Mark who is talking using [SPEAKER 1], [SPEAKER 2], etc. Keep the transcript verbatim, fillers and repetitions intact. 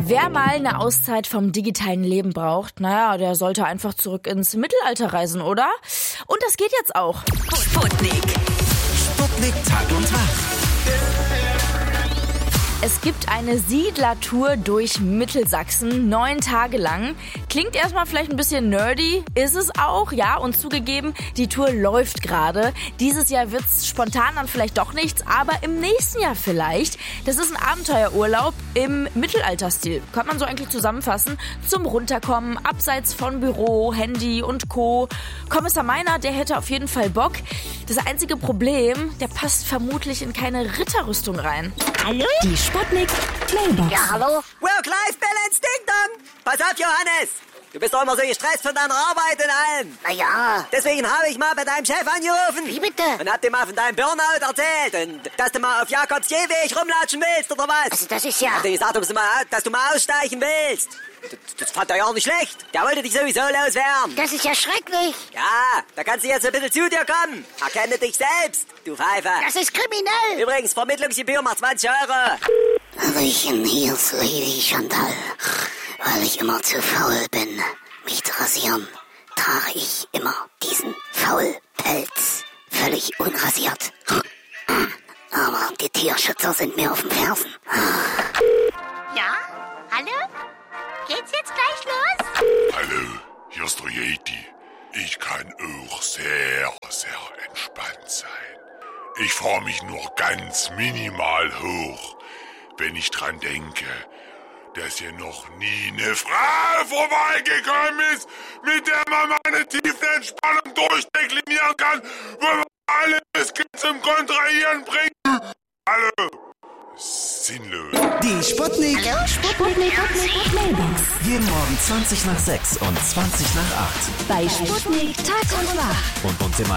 [SPEAKER 1] Wer mal eine Auszeit vom digitalen Leben braucht, naja, der sollte einfach zurück ins Mittelalter reisen, oder? Und das geht jetzt auch.
[SPEAKER 2] Sputnik.
[SPEAKER 3] Sputnik Tag und Wach.
[SPEAKER 1] Es gibt eine Siedlertour durch Mittelsachsen, neun Tage lang. Klingt erstmal vielleicht ein bisschen nerdy, ist es auch, ja. Und zugegeben, die Tour läuft gerade. Dieses Jahr wird's spontan dann vielleicht doch nichts, aber im nächsten Jahr vielleicht. Das ist ein Abenteuerurlaub im Mittelalterstil. Kann man so eigentlich zusammenfassen. Zum Runterkommen, abseits von Büro, Handy und Co. Kommissar Meiner, der hätte auf jeden Fall Bock. Das einzige Problem, der passt vermutlich in keine Ritterrüstung rein.
[SPEAKER 2] Hallo?
[SPEAKER 4] Die Sputnik Mailbox.
[SPEAKER 2] Ja, hallo?
[SPEAKER 5] Work-Life-Balance, Ding-Dong! Pass auf, Johannes! Du bist doch immer so gestresst von deiner Arbeit und allem.
[SPEAKER 2] Na ja.
[SPEAKER 5] Deswegen habe ich mal bei deinem Chef angerufen.
[SPEAKER 2] Wie bitte?
[SPEAKER 5] Und hab dir mal von deinem Burnout erzählt. Und dass du mal auf Jakobs Gehweg rumlatschen willst, oder was?
[SPEAKER 2] Also das ist ja...
[SPEAKER 5] Hat er gesagt, dass du mal, dass du mal aussteigen willst. Das, das fand er ja auch nicht schlecht. Der wollte dich sowieso loswerden.
[SPEAKER 2] Das ist ja schrecklich.
[SPEAKER 5] Ja, da kannst du jetzt ein bisschen zu dir kommen. Erkenne dich selbst, du Pfeife.
[SPEAKER 2] Das ist kriminell.
[SPEAKER 5] Übrigens, Vermittlungsgebühr macht zwanzig Euro.
[SPEAKER 2] Hallöchen, hier ist Lady Chantal. Weil ich immer zu faul bin, mich zu rasieren, trage ich immer diesen Faulpelz. Völlig unrasiert. Aber die Tierschützer sind mir auf den Fersen.
[SPEAKER 6] Ja? Hallo? Geht's jetzt gleich los?
[SPEAKER 7] Hallo, hier ist der Yeti. Ich kann auch sehr, sehr entspannt sein. Ich fahre mich nur ganz minimal hoch, wenn ich dran denke, dass hier noch nie eine Frau vorbeigekommen ist, mit der man meine Tiefenentspannung durchdeklinieren kann, wo man alle bis zum Kontrahieren bringt. Hallo, sinnlos.
[SPEAKER 3] Die Sputnik.
[SPEAKER 2] Hallo, Sputnik.
[SPEAKER 4] Mailbox.
[SPEAKER 3] Jeden Morgen zwanzig nach sechs und zwanzig nach acht.
[SPEAKER 4] Bei Sputnik Tag und Wach.
[SPEAKER 3] Und uns immer